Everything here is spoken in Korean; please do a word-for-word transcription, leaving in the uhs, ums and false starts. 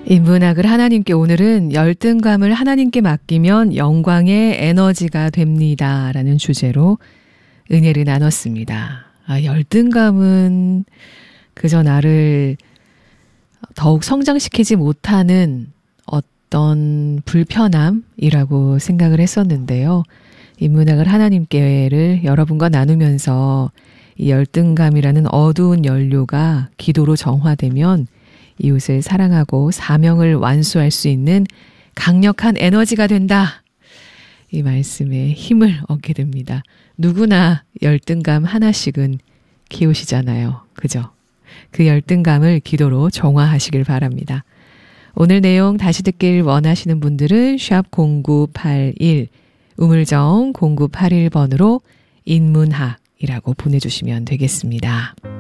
인문학을 하나님께, 오늘은 열등감을 하나님께 맡기면 영광의 에너지가 됩니다 라는 주제로 은혜를 나눴습니다. 아, 열등감은 그저 나를 더욱 성장시키지 못하는 어떤 불편함이라고 생각을 했었는데요. 인문학을 하나님께를 여러분과 나누면서 이 열등감이라는 어두운 연료가 기도로 정화되면 이웃을 사랑하고 사명을 완수할 수 있는 강력한 에너지가 된다. 이 말씀에 힘을 얻게 됩니다. 누구나 열등감 하나씩은 키우시잖아요. 그죠? 그 열등감을 기도로 정화하시길 바랍니다. 오늘 내용 다시 듣길 원하시는 분들은 샵 공구팔일, 우물정 공구팔일 번으로 인문학이라고 보내주시면 되겠습니다.